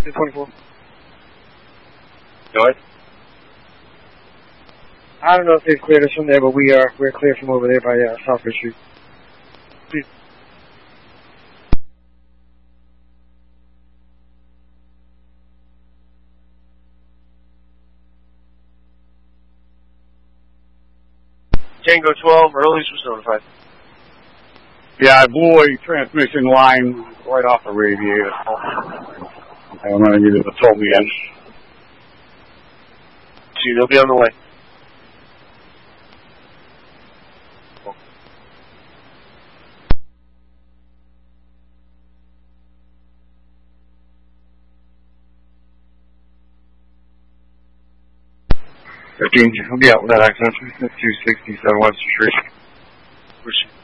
224. Go ahead. I don't know if they've cleared us from there, but we're clear from over there by Southgate Street. Please. Tango 12, Early's was notified. Yeah, I blew a transmission line right off the radiator. I'm going to need to tow me in. See, they'll be on the way. I'll be out with that accident. 267 Webster Street.